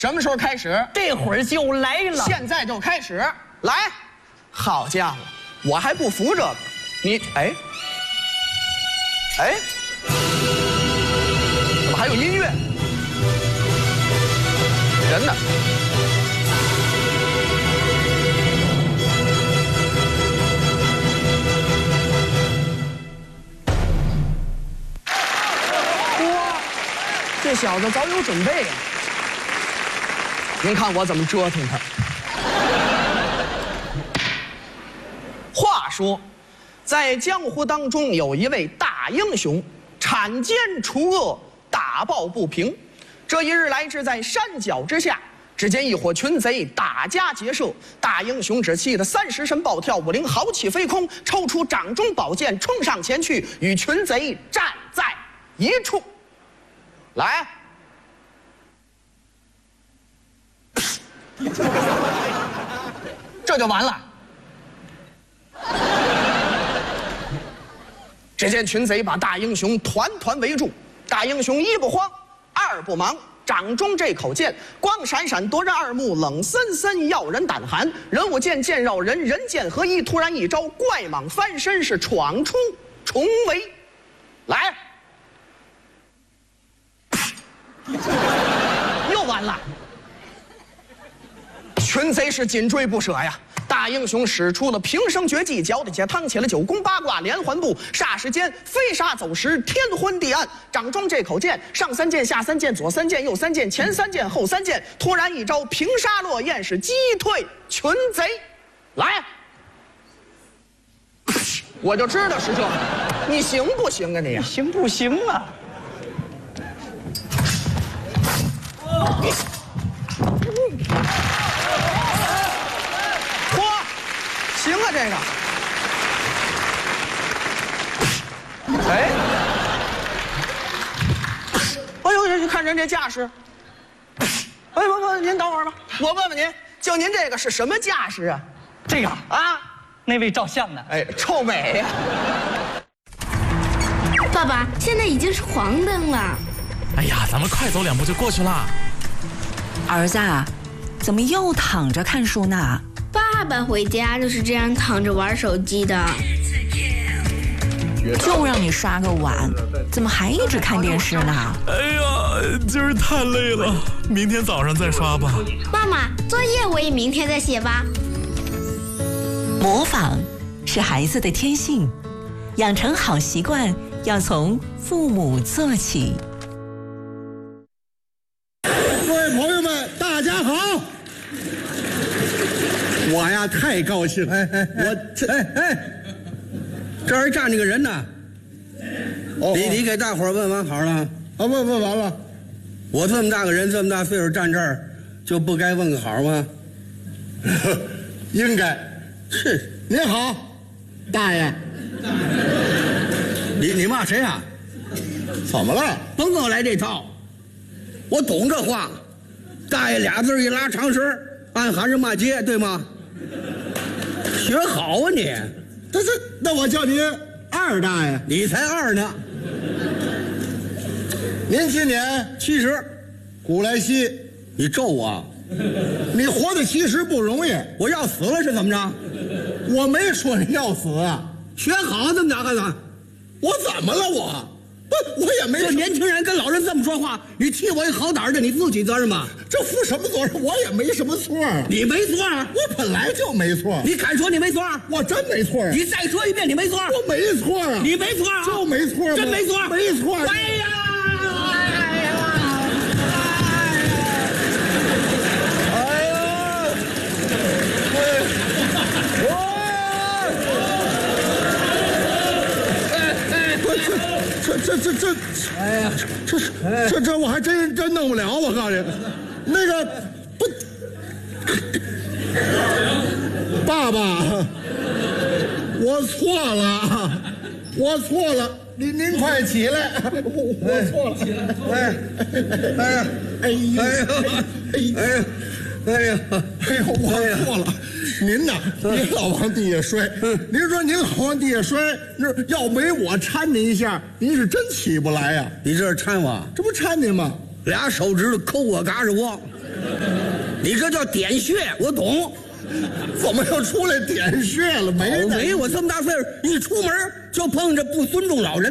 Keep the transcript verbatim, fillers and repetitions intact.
什么时候开始？ 这会儿就来了， 现在就开始。来，好家伙，我还不服这个，你哎哎，怎么还有音乐？人呢？这小子早有准备啊！您看我怎么折腾他。话说，在江湖当中有一位大英雄，铲奸除恶，打抱不平。这一日来至在山脚之下，只见一伙群贼打家劫舍，大英雄只气得三十神暴跳，五灵豪气飞空，抽出掌中宝剑，冲上前去，与群贼战在一处。来，这就完了。只见群贼把大英雄团团围住，大英雄一不慌，二不忙，掌中这口剑光闪闪夺人二目，冷森森耀人胆寒。人舞剑，剑绕人，人剑合一，突然一招怪蟒翻身，是闯出重围。来。又完了，群贼是紧追不舍呀！大英雄使出了平生绝技，脚底下趟起了九宫八卦连环步，霎时间飞沙走石，天昏地暗。掌中这口剑，上三剑，下三剑，左三剑，右三剑，前三剑，后三剑，突然一招平沙落雁，是击退群贼。来，我就知道是这，你行不行啊你？ 你行不行啊？ 嚯，行啊这个！哎，哎呦，你看人这架势！哎不不，您等会儿吧，我问问您，就您这个是什么架势啊？ 这个啊， 那位照相的， 哎，臭美呀！ 爸爸，现在已经是黄灯了。 哎呀，咱们快走两步就过去了。 儿子，怎么又躺着看书呢？ 爸爸回家就是这样躺着玩手机的。 就让你刷个碗，怎么还一直看电视呢？ 哎呀，今儿太累了，明天早上再刷吧。 妈妈，作业我也明天再写吧。 模仿是孩子的天性，养成好习惯要从父母做起。 各位朋友们，大家好！我呀太高兴了，我这哎哎，这儿站着个人呢。哦，你你给大伙儿问完好了？啊，问问完了。我这么大个人，这么大岁数站这儿，就不该问个好吗？应该。是。您好，大爷。你你骂谁啊？怎么了？甭跟我来这套。我懂这话，大爷俩字一拉长声，暗含着骂街，对吗？学好啊你！这这，那我叫您二大爷，你才二呢。您今年七十，古来稀，你咒我？你活得其实不容易，我要死了是怎么着？我没说你要死啊，学好这么大个子，我怎么了我？不，我也没。这年轻人跟老人这么说话，你替我一好歹的，你负起责任吗？这负什么责任？我也没什么错啊。你没错啊，我本来就没错。你敢说你没错？我真没错。你再说一遍，你没错。我没错啊。你没错啊，就没错。真没错，没错。哎呀！哎呀！哎呀！这这这这，哎呀，这这这我还真真弄不了，我告诉你，那个不，爸爸，我错了，我错了，您您快起来，我我错了，哎哎呀哎呀哎呀哎呀哎呀哎呀我错了。您呐，您老往地下摔。您说您老往地下摔，那要没我搀您一下，您是真起不来呀。你这是搀我？这不搀您吗？俩手指头抠我嘎吱窝。 你这叫点穴，我懂。怎么又出来点穴了？没没，我这么大岁数，一出门就碰着不尊重老人。